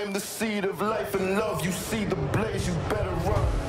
am the seed of life and love. You see the blaze, you better run.